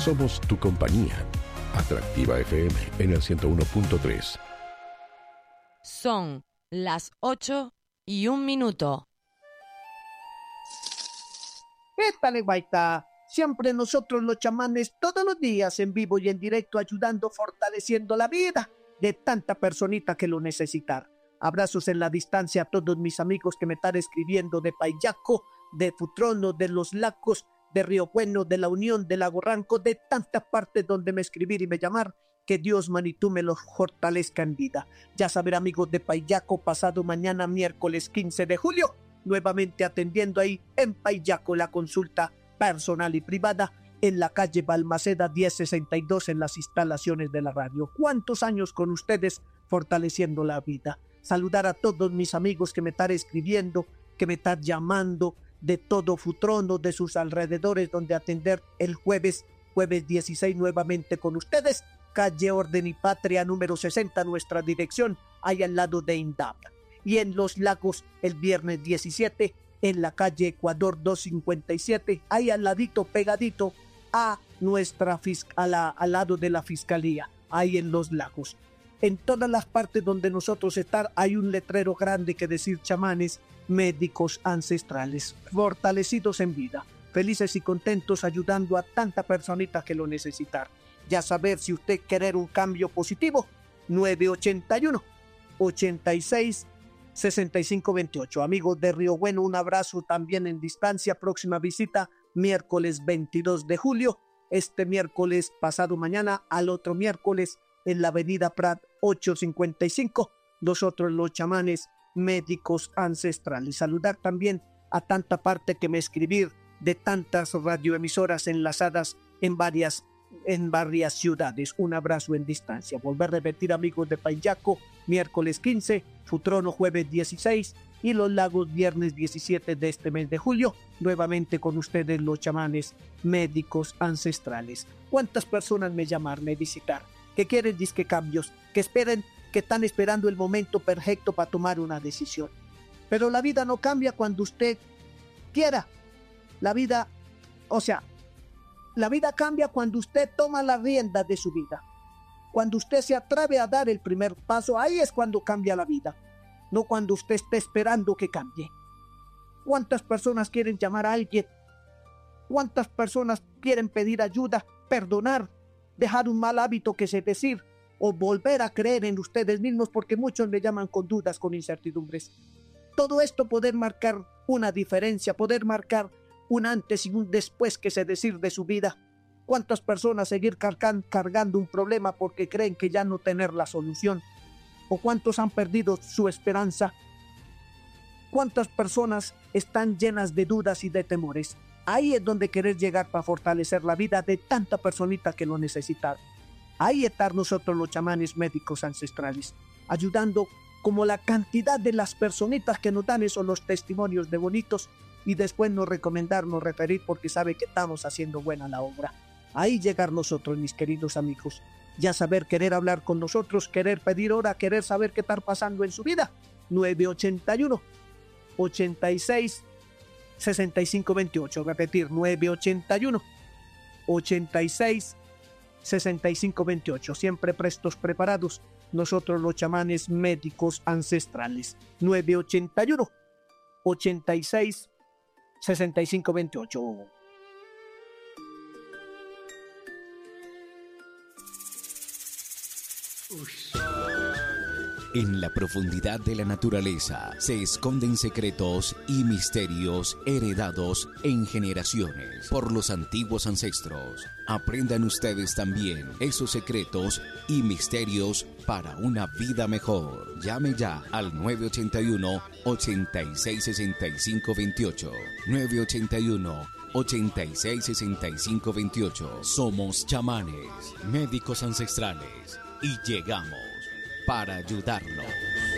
Somos tu compañía. Atractiva FM en el 101.3. Son las 8:01. ¿Qué tal, Guaita? Siempre nosotros los chamanes, todos los días en vivo y en directo, ayudando, fortaleciendo la vida de tanta personita que lo necesitar. Abrazos en la distancia a todos mis amigos que me están escribiendo de Payaco, de Futrono, de Los Lacos, de Río Bueno, de La Unión, de Lago Ranco, de tantas partes donde me escribir y me llamar. Que Dios, manitú, me los fortalezca en vida. Ya saber, amigos de Payaco, pasado mañana, miércoles 15 de julio, nuevamente atendiendo ahí en Payaco la consulta personal y privada en la calle Balmaceda 1062 en las instalaciones de la radio. ¿Cuántos años con ustedes fortaleciendo la vida? Saludar a todos mis amigos que me están escribiendo, que me están llamando de todo Futrono, de sus alrededores, donde atender el jueves 16 nuevamente con ustedes. Calle Orden y Patria número 60, nuestra dirección, ahí al lado de INDAP. Y en Los Lagos el viernes 17, en la calle Ecuador 257, ahí al ladito, pegadito a al lado de la Fiscalía, ahí en Los Lagos. En todas las partes donde nosotros estamos hay un letrero grande que decir chamanes, médicos ancestrales, fortalecidos en vida, felices y contentos ayudando a tanta personita que lo necesitar. Ya saber si usted quiere un cambio positivo, 981 86 6528. Amigos de Río Bueno, un abrazo también en distancia. Próxima visita, miércoles 22 de julio. Este miércoles pasado mañana, al otro miércoles, en la avenida Prat 855. Nosotros los chamanes médicos ancestrales. Saludar también a tanta parte que me escribir de tantas radioemisoras enlazadas en varias ciudades. Un abrazo en distancia. Volver a repetir, amigos de Payaco, miércoles 15, Futrono jueves 16 y Los Lagos viernes 17 de este mes de julio, nuevamente con ustedes los chamanes médicos ancestrales. ¿Cuántas personas me llaman, me visitar? Que quieren disque cambios, que esperen, que están esperando el momento perfecto para tomar una decisión. Pero la vida no cambia cuando usted quiera. La vida cambia cuando usted toma la rienda de su vida. Cuando usted se atreve a dar el primer paso, ahí es cuando cambia la vida. No cuando usted esté esperando que cambie. ¿Cuántas personas quieren llamar a alguien? ¿Cuántas personas quieren pedir ayuda, perdonar, dejar un mal hábito que es decir, o volver a creer en ustedes mismos? Porque muchos me llaman con dudas, con incertidumbres. Todo esto poder marcar una diferencia, poder marcar un antes y un después que se decir de su vida. ¿Cuántas personas seguir cargando un problema porque creen que ya no tener la solución? ¿O cuántos han perdido su esperanza? ¿Cuántas personas están llenas de dudas y de temores? Ahí es donde querer llegar para fortalecer la vida de tanta personita que lo necesita. Ahí estar nosotros los chamanes médicos ancestrales, ayudando como la cantidad de las personitas que nos dan esos los testimonios de bonitos y después nos recomendar, nos referir porque sabe que estamos haciendo buena la obra. Ahí llegar nosotros, mis queridos amigos. Ya saber, querer hablar con nosotros, querer pedir hora, querer saber qué está pasando en su vida. 981 86 65 28. Repetir, 981 86 65 28. Siempre prestos, preparados. Nosotros los chamanes médicos ancestrales. 981 86 65 28. En la profundidad de la naturaleza se esconden secretos y misterios heredados en generaciones por los antiguos ancestros. Aprendan ustedes también esos secretos y misterios para una vida mejor. Llame ya al 981 86 65 28. 981 86 65 28. Somos chamanes, médicos ancestrales y llegamos para ayudarlos.